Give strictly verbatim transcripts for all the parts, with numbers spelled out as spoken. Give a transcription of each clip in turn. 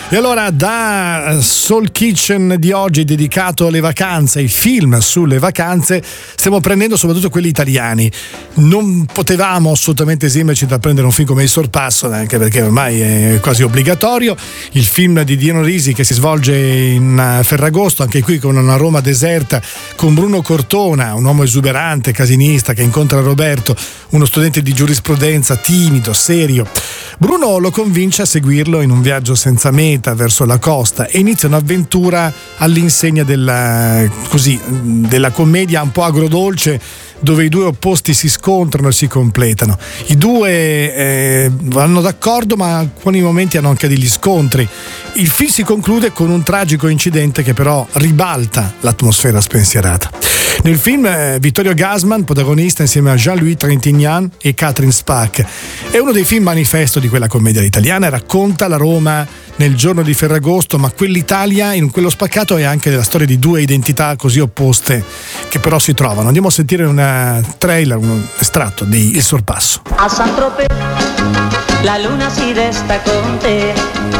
E allora da Soul Kitchen di oggi, dedicato alle vacanze, ai film sulle vacanze, stiamo prendendo soprattutto quelli italiani. Non potevamo assolutamente esimerci da prendere un film come Il Sorpasso, anche perché ormai è quasi obbligatorio. Il film di Dino Risi che si svolge in Ferragosto, anche qui con una Roma deserta, con Bruno Cortona, un uomo esuberante, casinista, che incontra Roberto, uno studente di giurisprudenza timido, serio. Bruno lo convince a seguirlo in un viaggio senza meta verso la costa e inizia un'avventura all'insegna della, così, della commedia un po' agrodolce, dove i due opposti si scontrano e si completano. I due eh, vanno d'accordo, ma alcuni momenti hanno anche degli scontri. Il film si conclude con un tragico incidente che però ribalta l'atmosfera spensierata. Nel film eh, Vittorio Gassman, protagonista insieme a Jean-Louis Trintignant e Catherine Spaak. È uno dei film manifesto di quella commedia italiana, racconta la Roma nel giorno di Ferragosto, ma quell'Italia in quello spaccato è anche la storia di due identità così opposte che però si trovano. Andiamo a sentire un trailer, un estratto di Il Sorpasso. A Saint-Tropez la luna si resta con te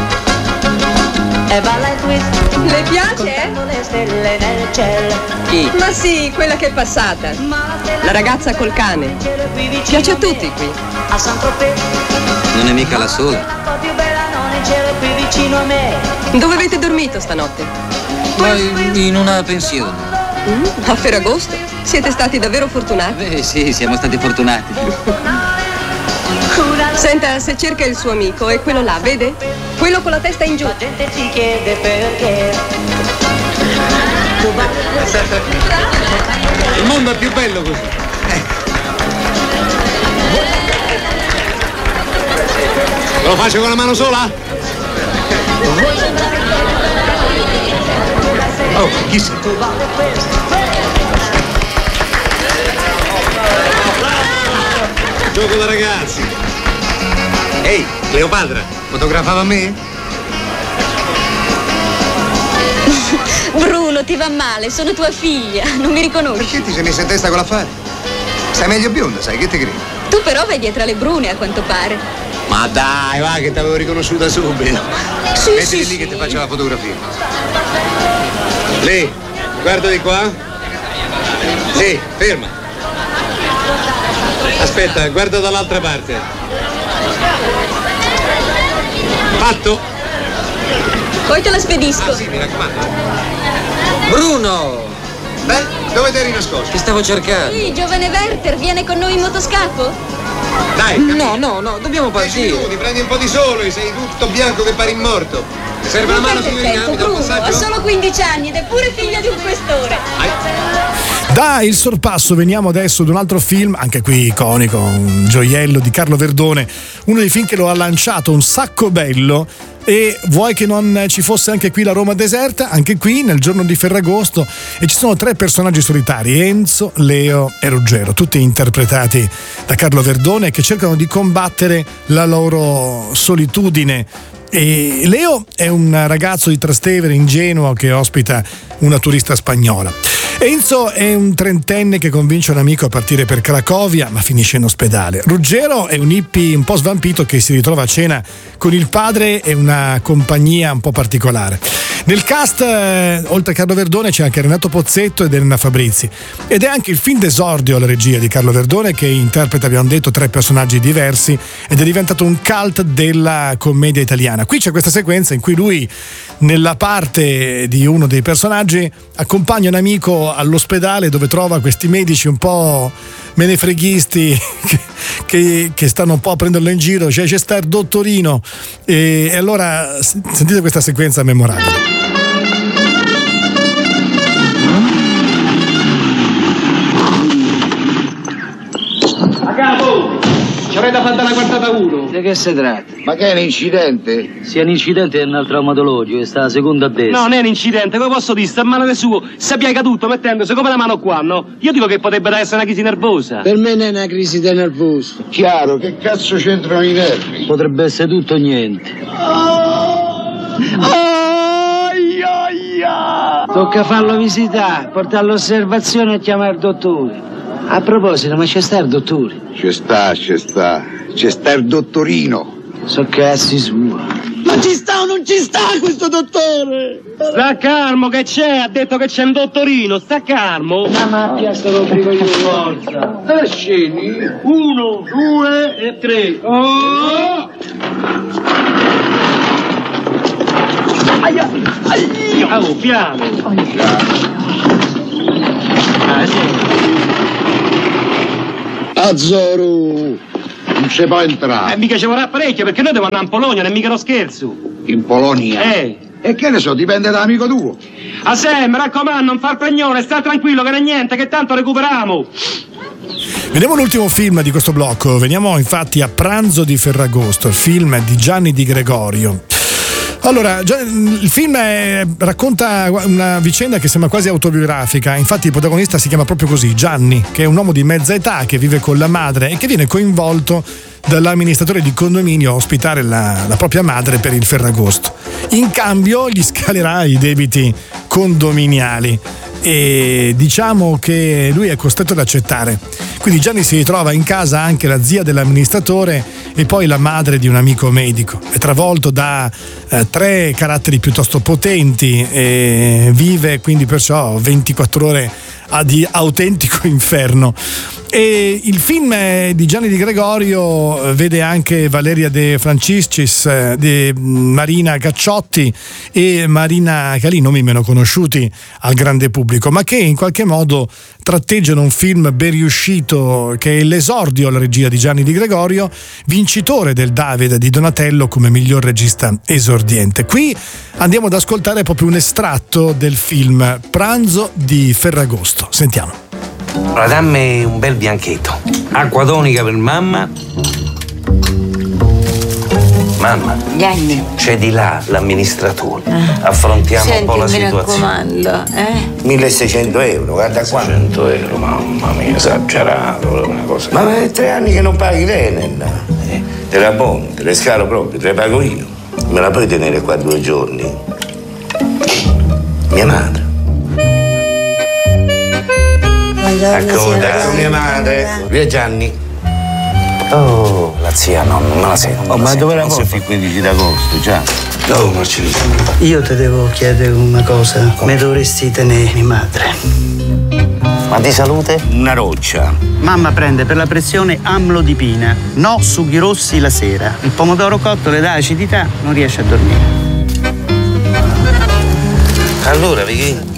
e balla il twist. Le piace? Contando le stelle nel cielo. Chi? Ma sì, quella che è passata. La ragazza col cane. Piace a tutti qui. A Saint-Tropez non è mica la sola. un po' più bella non è cielo qui vicino a me. Dove avete dormito stanotte? Ma in una pensione. Mm, a Ferragosto? Siete stati davvero fortunati. Beh sì, siamo stati fortunati. Senta, se cerca il suo amico, è quello là, vede? Quello con la testa in giù. La gente si chiede perché. Tu balli questo. Il mondo è più bello così. Lo faccio con la mano sola? Oh, chi sei? Tu balli questo. Gioco da ragazzi. Ehi, Cleopatra, fotografava me? Bruno, ti va male, sono tua figlia, non mi riconosci. Perché ti sei messa in testa con l'affare? Sei meglio bionda, sai, che ti credi? Tu però vai dietro alle brune, a quanto pare. Ma dai, va, che ti avevo riconosciuta subito. Sì, Mettili sì, lì sì. che ti faccio la fotografia. Lì, guarda di qua. Lì, ferma. Aspetta, guarda dall'altra parte. Fatto? Poi te la spedisco. Ah, sì, mi raccomando. Bruno! Beh, dove ti eri nascosto? Ti stavo cercando. Sì, giovane Werther, viene con noi in motoscafo? Dai, No, no, no, dobbiamo dieci partire. minuti, prendi un po' di sole, sei tutto bianco che pari immorto. Ti serve una Non mano, perde signorina? tempo, Mi dà un Bruno, ha passaggio? solo quindici anni ed è pure figlia di un questore. Da Il Sorpasso veniamo adesso ad un altro film, anche qui iconico, un gioiello di Carlo Verdone, uno dei film che lo ha lanciato un sacco bello. E vuoi che non ci fosse anche qui la Roma deserta? Anche qui nel giorno di Ferragosto, e ci sono tre personaggi solitari, Enzo, Leo e Ruggero, tutti interpretati da Carlo Verdone, che cercano di combattere la loro solitudine. E Leo è un ragazzo di Trastevere ingenuo che ospita una turista spagnola. Enzo è un trentenne che convince un amico a partire per Cracovia, ma finisce in ospedale. Ruggero è un hippie un po' svampito che si ritrova a cena con il padre e una compagnia un po' particolare. Nel cast, eh, oltre a Carlo Verdone, c'è anche Renato Pozzetto ed Elena Fabrizi. Ed è anche il film d'esordio alla regia di Carlo Verdone, che interpreta, abbiamo detto, tre personaggi diversi ed è diventato un cult della commedia italiana. Qui c'è questa sequenza in cui lui, nella parte di uno dei personaggi, accompagna un amico all'ospedale dove trova questi medici un po' menefreghisti che, che, che stanno un po' a prenderlo in giro. Cioè, c'è sta il dottorino e, e allora sentite questa sequenza memorabile. A capo! Ci avete fatto la quartata uno. Di che si tratta? Ma che è un incidente? Sia un incidente è un traumatologico, sta la seconda a destra. No, non è un incidente, come posso dire? Sta a mano del suo, si piega tutto mettendosi come la mano qua, no? Io dico che potrebbe essere una crisi nervosa. Per me non è una crisi di nervoso. Chiaro, che cazzo c'entrano i nervi? Potrebbe essere tutto o niente. Ai, ai, ai. Tocca farlo visitare, portare all'osservazione e chiamare il dottore. A proposito, ma c'è sta il dottore? C'è sta, c'è sta. C'è sta il dottorino. So cazzi sua. Ma Ma ci sta o non ci sta questo dottore? Sta calmo che c'è, ha detto che c'è un dottorino, sta calmo. Ma mappia sto l'obbligo io, forza. E scegli. Uno, due e tre. Oh! Aia, aia. Oh, piano. Ah, sì. Azzoro, non ci può entrare. Eh, mica ci vorrà parecchio, perché noi dobbiamo andare in Polonia, non è mica uno scherzo. In Polonia? Eh. E che ne so, dipende dall'amico tuo. A se, mi raccomando, non far pregnone, sta tranquillo che non è niente, che tanto recuperiamo. Vediamo l'ultimo film di questo blocco. Veniamo infatti a Pranzo di Ferragosto, il film di Gianni Di Gregorio. Allora, il film è, racconta una vicenda che sembra quasi autobiografica. Infatti il protagonista si chiama proprio così, Gianni, che è un uomo di mezza età che vive con la madre e che viene coinvolto dall'amministratore di condominio a ospitare la, la propria madre per il Ferragosto. In cambio gli scalerà i debiti condominiali e diciamo che lui è costretto ad accettare. Quindi Gianni si ritrova in casa anche la zia dell'amministratore e poi la madre di un amico medico. È travolto da eh, tre caratteri piuttosto potenti e vive quindi perciò ventiquattro ore di autentico inferno. E il film di Gianni Di Gregorio vede anche Valeria De Franciscis, De Marina Cacciotti e Marina Calì, nomi meno conosciuti al grande pubblico, ma che in qualche modo tratteggiano un film ben riuscito che è l'esordio alla regia di Gianni Di Gregorio, vincitore del David di Donatello come miglior regista esordiente. Qui andiamo ad ascoltare proprio un estratto del film Pranzo di Ferragosto. Sentiamo. Allora, dammi un bel bianchetto. Acqua tonica per mamma. Mamma, Gianni, c'è di là l'amministratore. Ah. Affrontiamo Senti, un po' la mi situazione. raccomando, eh? milleseicento euro, guarda qua. seicento euro, mamma mia, esagerato. Una cosa. Ma è tre anni che non paghi l'Enel. Eh, te la buono, te le scalo proprio, te le pago io. Me la puoi tenere qua due giorni? Mia madre. Accomodato, mia madre. Via Gianni. Oh, la zia no, non me la sento. Oh, ma dove la porti il quindici d'agosto, già? No, Marcellino. Io ti devo chiedere una cosa. Come dovresti tenere mia madre? Ma di salute? Una roccia. Mamma prende per la pressione amlodipina. No sughi rossi la sera. Il pomodoro cotto le dà acidità, non riesce a dormire. Allora, Vicky.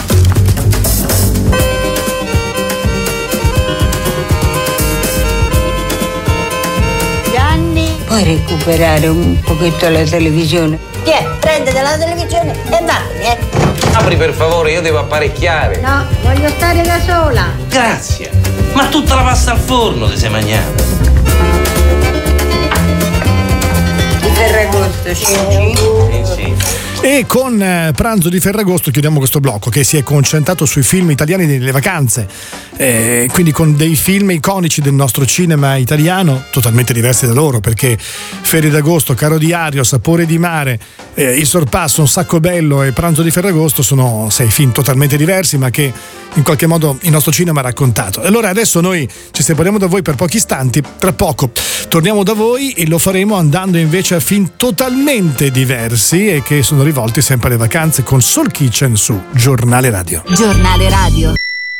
Puoi recuperare un pochetto la televisione? Tiè, prendete la televisione e vattene, eh. Apri per favore, io devo apparecchiare. No, voglio stare da sola. Grazie. Ma tutta la pasta al forno ti sei mangiata. Di Ferragosto, sì, sì. Sì. E con eh, Pranzo di Ferragosto chiudiamo questo blocco che si è concentrato sui film italiani delle vacanze, eh, quindi con dei film iconici del nostro cinema italiano totalmente diversi da loro, perché Ferie d'agosto, Caro Diario, Sapore di mare, eh, Il sorpasso, Un sacco bello e Pranzo di Ferragosto sono sei film totalmente diversi ma che in qualche modo il nostro cinema ha raccontato. Allora adesso noi ci separiamo da voi per pochi istanti, tra poco torniamo da voi e lo faremo andando invece a film totalmente diversi e che sono rivolti sempre alle vacanze con Soul Kitchen su Giornale Radio. Giornale Radio.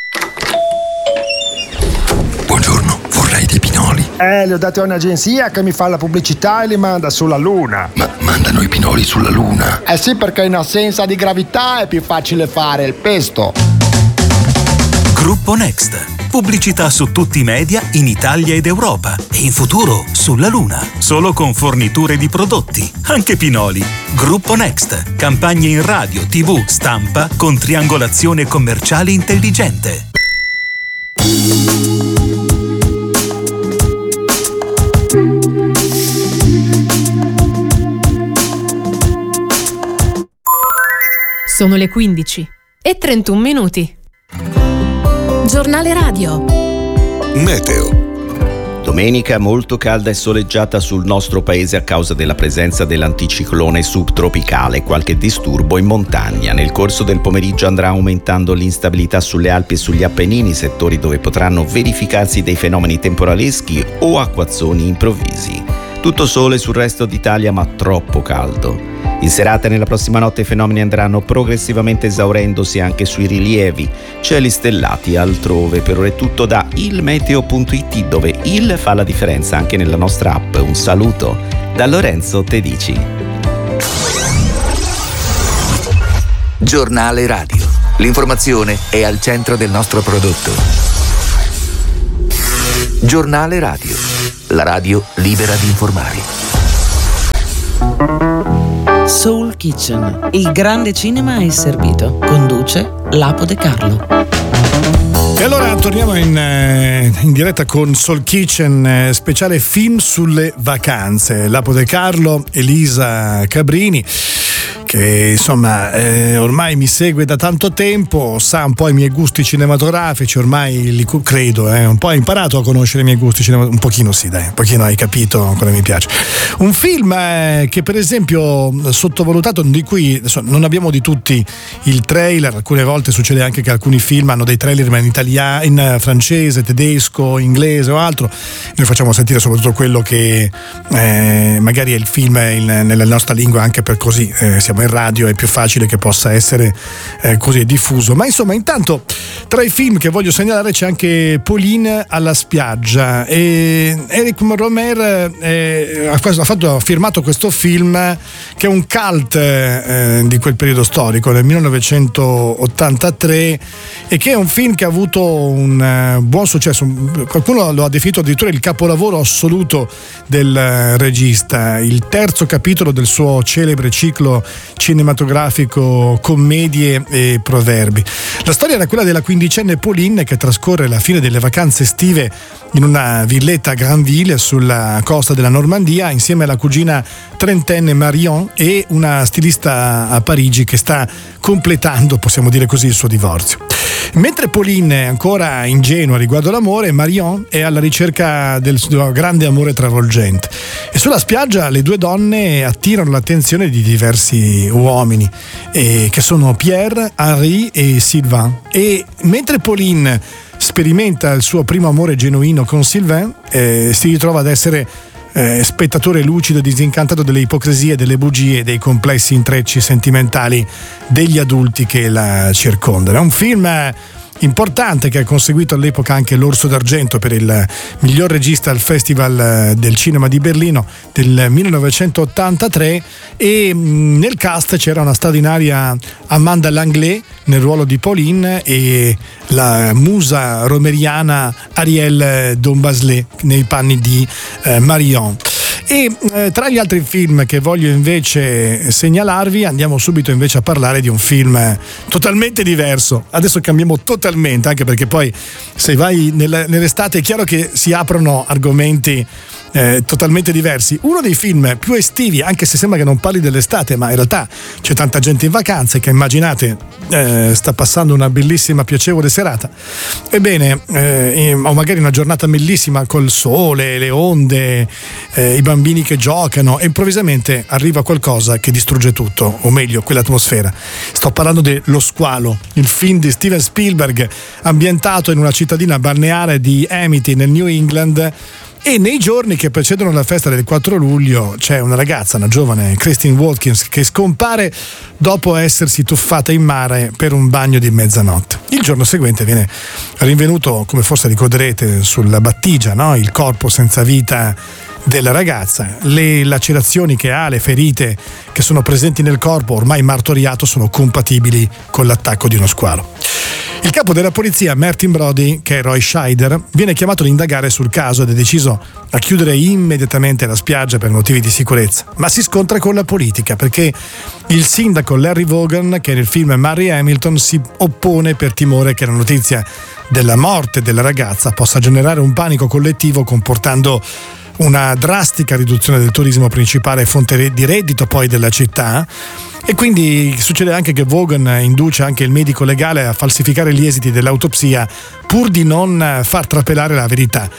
Buongiorno, vorrei dei pinoli. Eh, li ho dati a un'agenzia che mi fa la pubblicità e li manda sulla Luna. Ma mandano i pinoli sulla Luna? Eh sì, perché in assenza di gravità è più facile fare il pesto. Gruppo Next. Pubblicità su tutti i media in Italia ed Europa e in futuro sulla Luna. Solo con forniture di prodotti, anche pinoli. Gruppo Next. Campagne in radio, tivù, stampa con triangolazione commerciale intelligente. Sono le quindici e trentuno minuti. Giornale Radio. Meteo. Domenica molto calda e soleggiata sul nostro paese a causa della presenza dell'anticiclone subtropicale, qualche disturbo in montagna. Nel corso del pomeriggio andrà aumentando l'instabilità sulle Alpi e sugli Appennini, settori dove potranno verificarsi dei fenomeni temporaleschi o acquazzoni improvvisi. Tutto sole sul resto d'Italia, ma troppo caldo. In serata nella prossima notte i fenomeni andranno progressivamente esaurendosi anche sui rilievi. Cieli stellati altrove. Per ora è tutto da ilmeteo punto it, dove il fa la differenza anche nella nostra app. Un saluto da Lorenzo Tedici. Giornale Radio. L'informazione è al centro del nostro prodotto. Giornale Radio. La radio libera di informare. Soul Kitchen. Il grande cinema è servito. Conduce Lapo De Carlo. E allora torniamo in, eh, in diretta con Soul Kitchen, eh, speciale film sulle vacanze. Lapo De Carlo, Elisa Cabrini, che insomma eh, ormai mi segue da tanto tempo, sa un po' i miei gusti cinematografici, ormai li credo, eh, un po' hai imparato a conoscere i miei gusti cinematografici, un pochino sì dai, un pochino hai capito cosa mi piace. Un film eh, che per esempio sottovalutato, di cui adesso, non abbiamo di tutti il trailer, alcune volte succede anche che alcuni film hanno dei trailer ma in italiano, in francese, tedesco, inglese o altro, noi facciamo sentire soprattutto quello che eh, magari è il film in, nella nostra lingua, anche per così eh, siamo in radio, è più facile che possa essere eh, così diffuso. Ma insomma, intanto tra i film che voglio segnalare c'è anche Pauline alla spiaggia, e Eric Romer eh, ha, fatto, ha firmato questo film che è un cult eh, di quel periodo storico, del millenovecentottantatré, e che è un film che ha avuto un uh, buon successo. Qualcuno lo ha definito addirittura il capolavoro assoluto del uh, regista, il terzo capitolo del suo celebre ciclo cinematografico Commedie e proverbi. La storia era quella della quindicenne Pauline che trascorre la fine delle vacanze estive in una villetta a Granville sulla costa della Normandia insieme alla cugina trentenne Marion e una stilista a Parigi che sta completando, possiamo dire così, il suo divorzio. Mentre Pauline è ancora ingenua riguardo l'amore, Marion è alla ricerca del suo grande amore travolgente, e sulla spiaggia le due donne attirano l'attenzione di diversi uomini eh, che sono Pierre, Henri e Sylvain. E mentre Pauline sperimenta il suo primo amore genuino con Sylvain, eh, si ritrova ad essere eh, spettatore lucido e disincantato delle ipocrisie, delle bugie e dei complessi intrecci sentimentali degli adulti che la circondano. È un film eh, importante che ha conseguito all'epoca anche l'Orso d'Argento per il miglior regista al Festival del Cinema di Berlino del millenovecentottantatré, e nel cast c'era una straordinaria Amanda Langlais nel ruolo di Pauline e la musa romeriana Ariel Dombasle nei panni di eh, Marion. E eh, tra gli altri film che voglio invece segnalarvi, andiamo subito invece a parlare di un film totalmente diverso. Adesso cambiamo totalmente, anche perché poi se vai nel, nell'estate è chiaro che si aprono argomenti eh, totalmente diversi. Uno dei film più estivi, anche se sembra che non parli dell'estate, ma in realtà c'è tanta gente in vacanze che, immaginate, eh, sta passando una bellissima, piacevole serata. Ebbene, eh, o magari una giornata bellissima col sole, le onde, eh, i bambini che giocano, e improvvisamente arriva qualcosa che distrugge tutto, o meglio quell'atmosfera. Sto parlando de Lo Squalo, il film di Steven Spielberg ambientato in una cittadina balneare di Amity nel New England. E nei giorni che precedono la festa del quattro luglio c'è una ragazza, una giovane Christine Watkins, che scompare dopo essersi tuffata in mare per un bagno di mezzanotte. Il giorno seguente viene rinvenuto, come forse ricorderete, sulla battigia, no? Il corpo senza vita della ragazza. Le lacerazioni che ha, le ferite che sono presenti nel corpo ormai martoriato, sono compatibili con l'attacco di uno squalo. Il capo della polizia, Martin Brody, che è Roy Scheider, viene chiamato ad indagare sul caso ed è deciso a chiudere immediatamente la spiaggia per motivi di sicurezza, ma si scontra con la politica perché il sindaco Larry Vaughan, che nel film Mary Hamilton, si oppone per timore che la notizia della morte della ragazza possa generare un panico collettivo, comportando una drastica riduzione del turismo principale, fonte di reddito poi della città. E quindi succede anche che Vaughan induce anche il medico legale a falsificare gli esiti dell'autopsia pur di non far trapelare la verità.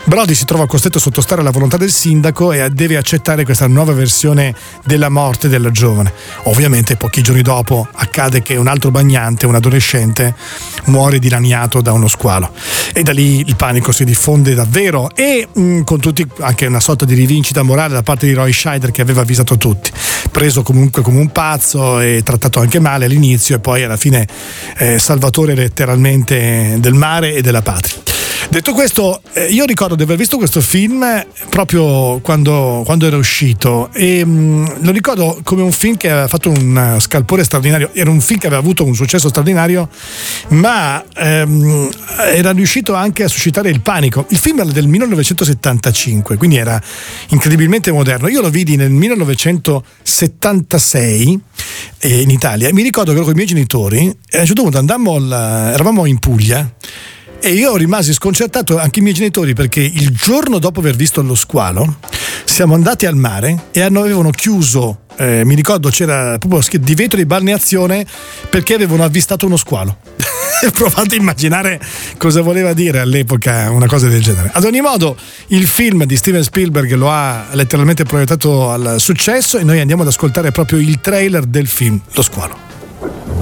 Brody si trova costretto a sottostare alla volontà del sindaco e deve accettare questa nuova versione della morte della giovane. Ovviamente pochi giorni dopo accade che un altro bagnante, un adolescente, muore dilaniato da uno squalo e da lì il panico si diffonde davvero e mh, con tutti anche una sorta di rivincita morale da parte di Roy Scheider, che aveva avvisato tutti, preso comunque come un pazzo e trattato anche male all'inizio e poi alla fine eh, salvatore letteralmente del mare e della patria. Detto questo, eh, io ricordo di aver visto questo film proprio quando, quando era uscito e mh, lo ricordo come un film che aveva fatto un scalpore straordinario. Era un film che aveva avuto un successo straordinario, ma ehm, era riuscito anche a suscitare il panico. Il film era del millenovecentosettantacinque, quindi era incredibilmente moderno. Io lo vidi nel millenovecentosettantasei eh, in Italia e mi ricordo che ero con i miei genitori e a un certo punto andammo al, eravamo in Puglia. E io rimasi sconcertato, anche i miei genitori, perché il giorno dopo aver visto lo squalo siamo andati al mare e avevano chiuso, eh, mi ricordo c'era proprio divieto di balneazione perché avevano avvistato uno squalo. Provate a immaginare cosa voleva dire all'epoca una cosa del genere. Ad ogni modo, il film di Steven Spielberg lo ha letteralmente proiettato al successo e noi andiamo ad ascoltare proprio il trailer del film Lo squalo.